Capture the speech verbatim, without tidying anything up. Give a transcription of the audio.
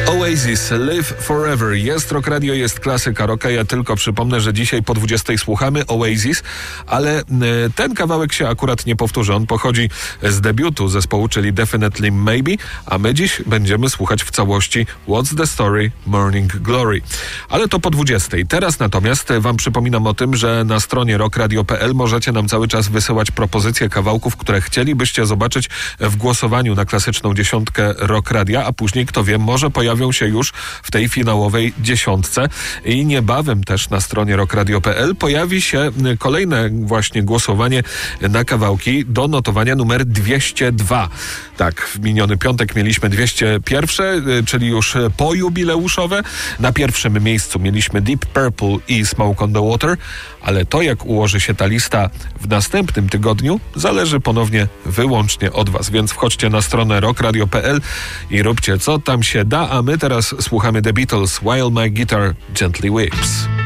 Oasis, Live Forever. Jest Rock Radio, jest klasyka rocka. Ja tylko przypomnę, że dzisiaj po dwudziestej słuchamy Oasis, ale ten kawałek się akurat nie powtórzy. On pochodzi z debiutu zespołu, czyli Definitely Maybe, a my dziś będziemy słuchać w całości What's the Story, Morning Glory. Ale to po dwudziestej. Teraz natomiast wam przypominam o tym, że na stronie rock radio kropka p l możecie nam cały czas wysyłać propozycje kawałków, które chcielibyście zobaczyć w głosowaniu na klasyczną dziesiątkę Rock Radia, a później, kto wie, może pojawią się już w tej finałowej dziesiątce. I niebawem też na stronie rock radio kropka p l pojawi się kolejne właśnie głosowanie na kawałki do notowania numer dwieście dwa. Tak, w miniony piątek mieliśmy dwieście jeden, czyli już pojubileuszowe. Na pierwszym miejscu mieliśmy Deep Purple i Smoke on the Water, ale to, jak ułoży się ta lista w następnym tygodniu, zależy ponownie wyłącznie od was. Więc wchodźcie na stronę rock radio kropka p l i róbcie, co tam się da, a my teraz słuchamy The Beatles, While My Guitar Gently Weeps.